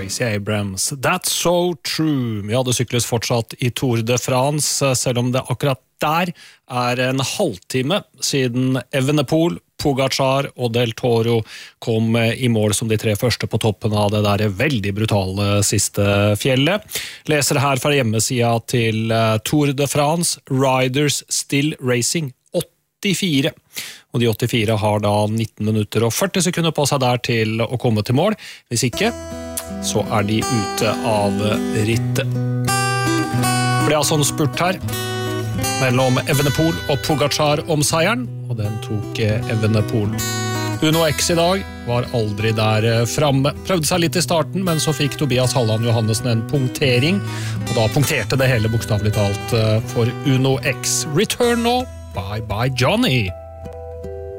Gracie Abrams. That's so true. Vi hadde syklet fortsatt i Tour de France, selv om det akkurat der en halvtime siden Evenepoel, Pogačar og Del Toro kom i mål som de 3 første på toppen av det der veldig brutale siste fjellet. Leser her fra hjemmesida til Tour de France, Riders Still Racing 84. Og de 84 har da 19 minutter og 40 sekunder på seg der til å komme til mål. Hvis ikke, så de ute av rittet. For det altså en spurt her mellom Evenepoel og Pogačar om seieren, og den tok Evenepoel. Uno X i dag var aldri der framme. Prøvde seg litt i starten, men så fikk Tobias Halland Johannessen en punktering, og da punkterte det hele bokstavelig talt for Uno X. Return nå, bye bye Johnny!